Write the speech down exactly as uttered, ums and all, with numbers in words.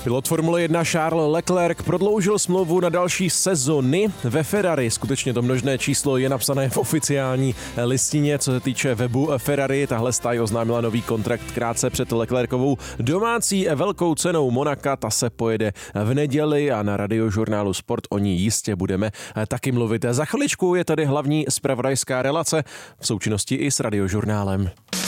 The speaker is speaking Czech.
Pilot Formule jedna Charles Leclerc prodloužil smlouvu na další sezony ve Ferrari. Skutečně to množné číslo je napsané v oficiální listině. Co se týče webu Ferrari, tahle stáj oznámila nový kontrakt krátce před Leclercovou domácí velkou cenou Monaka. Ta se pojede v neděli a na radiožurnálu Sport o ní jistě budeme taky mluvit. Za chviličku je tady hlavní zpravodajská relace v součinnosti i s radiožurnálem.